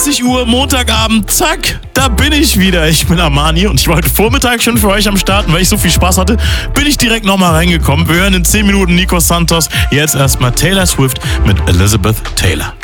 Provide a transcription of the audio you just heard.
20 Uhr, Montagabend, zack, da bin ich wieder. Ich bin Armani und ich war heute Vormittag schon für euch am Start. Und weil ich so viel Spaß hatte, bin ich direkt nochmal reingekommen. Wir hören in 10 Minuten Nico Santos. Jetzt erstmal Taylor Swift mit Elizabeth Taylor.